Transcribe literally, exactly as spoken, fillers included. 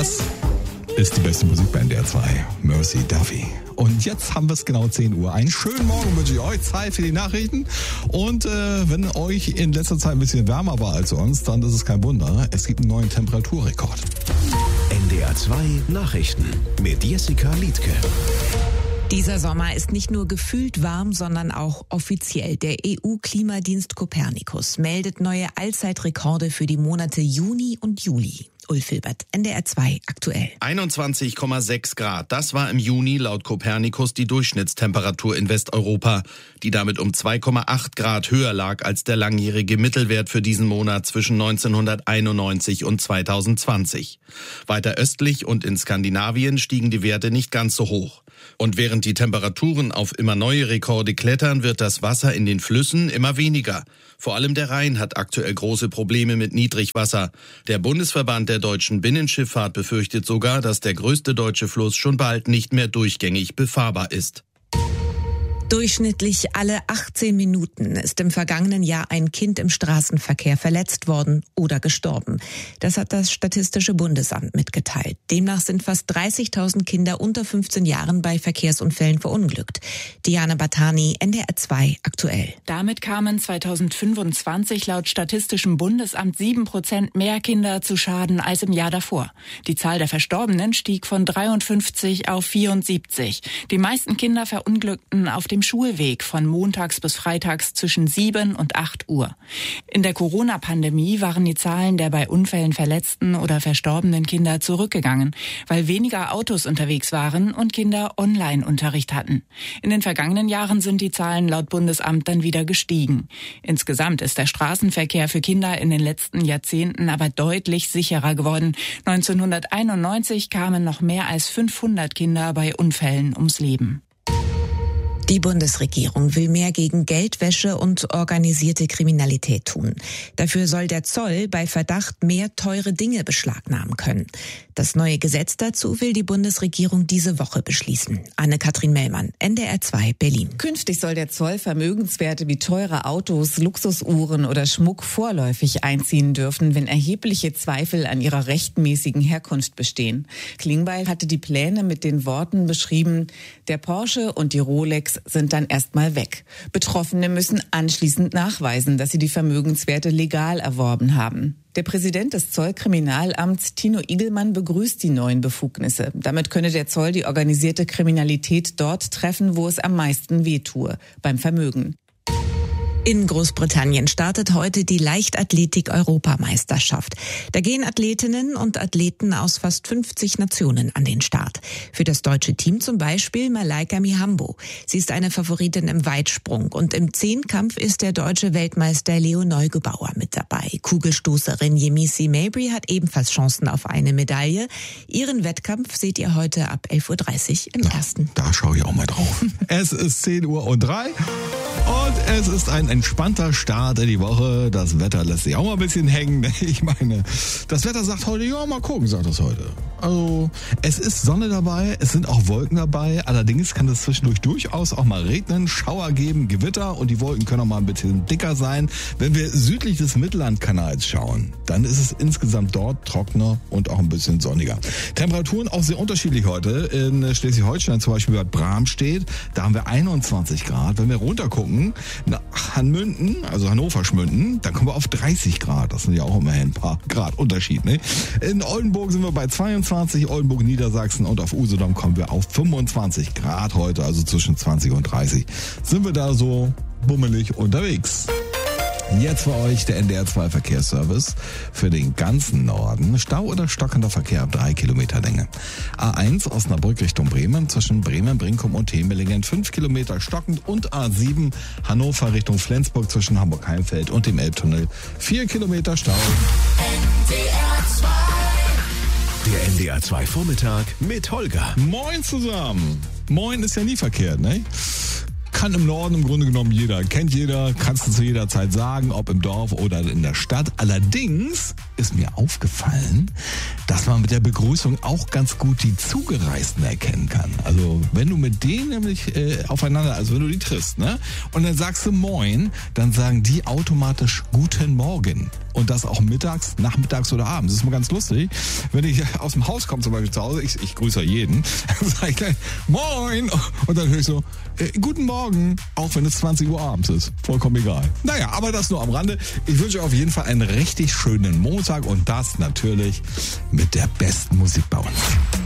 Das ist die beste Musik bei N D R zwei. Mercy Duffy. Und jetzt haben wir es genau zehn Uhr. Einen schönen Morgen wünsche ich euch. Zeit für die Nachrichten. Und äh, wenn euch in letzter Zeit ein bisschen wärmer war als sonst, dann ist es kein Wunder. Es gibt einen neuen Temperaturrekord. N D R zwei Nachrichten mit Jessica Liedke. Dieser Sommer ist nicht nur gefühlt warm, sondern auch offiziell. Der E U-Klimadienst Copernicus meldet neue Allzeitrekorde für die Monate Juni und Juli. Ulf Hilbert, N D R zwei aktuell. einundzwanzig Komma sechs Grad, das war im Juni laut Copernicus die Durchschnittstemperatur in Westeuropa, die damit um zwei Komma acht Grad höher lag als der langjährige Mittelwert für diesen Monat zwischen neunzehnhunderteinundneunzig und zweitausendzwanzig. Weiter östlich und in Skandinavien stiegen die Werte nicht ganz so hoch. Und während die Temperaturen auf immer neue Rekorde klettern, wird das Wasser in den Flüssen immer weniger. Vor allem der Rhein hat aktuell große Probleme mit Niedrigwasser. Der Bundesverband der deutschen Binnenschifffahrt befürchtet sogar, dass der größte deutsche Fluss schon bald nicht mehr durchgängig befahrbar ist. Durchschnittlich alle achtzehn Minuten ist im vergangenen Jahr ein Kind im Straßenverkehr verletzt worden oder gestorben. Das hat das Statistische Bundesamt mitgeteilt. Demnach sind fast dreißigtausend Kinder unter fünfzehn Jahren bei Verkehrsunfällen verunglückt. Diana Batani, N D R zwei aktuell. Damit kamen zweitausendfünfundzwanzig laut Statistischem Bundesamt sieben Prozent mehr Kinder zu Schaden als im Jahr davor. Die Zahl der Verstorbenen stieg von dreiundfünfzig auf vierundsiebzig. Die meisten Kinder verunglückten auf dem Schulweg von montags bis freitags zwischen sieben und acht Uhr. In der Corona-Pandemie waren die Zahlen der bei Unfällen verletzten oder verstorbenen Kinder zurückgegangen, weil weniger Autos unterwegs waren und Kinder Online-Unterricht hatten. In den vergangenen Jahren sind die Zahlen laut Bundesamt dann wieder gestiegen. Insgesamt ist der Straßenverkehr für Kinder in den letzten Jahrzehnten aber deutlich sicherer geworden. neunzehnhunderteinundneunzig kamen noch mehr als fünfhundert Kinder bei Unfällen ums Leben. Die Bundesregierung will mehr gegen Geldwäsche und organisierte Kriminalität tun. Dafür soll der Zoll bei Verdacht mehr teure Dinge beschlagnahmen können. Das neue Gesetz dazu will die Bundesregierung diese Woche beschließen. Anne-Kathrin Mellmann, N D R zwei Berlin. Künftig soll der Zoll Vermögenswerte wie teure Autos, Luxusuhren oder Schmuck vorläufig einziehen dürfen, wenn erhebliche Zweifel an ihrer rechtmäßigen Herkunft bestehen. Klingbeil hatte die Pläne mit den Worten beschrieben: Der Porsche und die Rolex sind dann erstmal weg. Betroffene müssen anschließend nachweisen, dass sie die Vermögenswerte legal erworben haben. Der Präsident des Zollkriminalamts, Tino Igelmann, begrüßt die neuen Befugnisse. Damit könne der Zoll die organisierte Kriminalität dort treffen, wo es am meisten wehtue, beim Vermögen. In Großbritannien startet heute die Leichtathletik-Europameisterschaft. Da gehen Athletinnen und Athleten aus fast fünfzig Nationen an den Start. Für das deutsche Team zum Beispiel Malaika Mihambo. Sie ist eine Favoritin im Weitsprung und im Zehnkampf ist der deutsche Weltmeister Leo Neugebauer mit dabei. Kugelstoßerin Yemisi Mabry hat ebenfalls Chancen auf eine Medaille. Ihren Wettkampf seht ihr heute ab elf Uhr dreißig im Ja, ersten. Da schaue ich auch mal drauf. Es ist zehn Uhr und drei und es ist ein entspannter Start in die Woche. Das Wetter lässt sich auch mal ein bisschen hängen. Ich meine, das Wetter sagt heute, ja, mal gucken, sagt es heute. Also, es ist Sonne dabei, es sind auch Wolken dabei. Allerdings kann es zwischendurch durchaus auch mal regnen, Schauer geben, Gewitter und die Wolken können auch mal ein bisschen dicker sein. Wenn wir südlich des Mittellandkanals schauen, dann ist es insgesamt dort trockener und auch ein bisschen sonniger. Temperaturen auch sehr unterschiedlich heute. In Schleswig-Holstein zum Beispiel bei Bramstedt, da haben wir einundzwanzig Grad. Wenn wir runtergucken, nach Hanmünden, also Hannover-Schmünden, dann kommen wir auf dreißig Grad. Das sind ja auch immerhin ein paar Grad Unterschied. Ne? In Oldenburg sind wir bei zweiundzwanzig, Oldenburg, Niedersachsen, und auf Usedom kommen wir auf fünfundzwanzig Grad heute, also zwischen zwanzig und dreißig. Sind wir da so bummelig unterwegs. Jetzt für euch der N D R zwei Verkehrsservice für den ganzen Norden. Stau oder stockender Verkehr ab drei Kilometer Länge. A eins Osnabrück Richtung Bremen zwischen Bremen, Brinkum und Temelingen fünf Kilometer stockend und A sieben Hannover Richtung Flensburg zwischen Hamburg-Heimfeld und dem Elbtunnel vier Kilometer Stau. N D R zwei. Der N D R zwei Vormittag mit Holger. Moin zusammen. Moin ist ja nie verkehrt, ne? kann im Norden im Grunde genommen jeder, kennt jeder, kannst du zu jeder Zeit sagen, ob im Dorf oder in der Stadt. Allerdings ist mir aufgefallen, dass man mit der Begrüßung auch ganz gut die Zugereisten erkennen kann. Also wenn du mit denen nämlich äh, aufeinander, also wenn du die triffst, ne, und dann sagst du Moin, dann sagen die automatisch Guten Morgen. Und das auch mittags, nachmittags oder abends. Das ist mal ganz lustig. Wenn ich aus dem Haus komme, zum Beispiel zu Hause, ich, ich grüße jeden, dann sage ich gleich Moin. Und dann höre ich so, äh, Guten Morgen, auch wenn es zwanzig Uhr abends ist. Vollkommen egal. Naja, aber das nur am Rande. Ich wünsche euch auf jeden Fall einen richtig schönen Montag und das natürlich mit der besten Musik bei uns.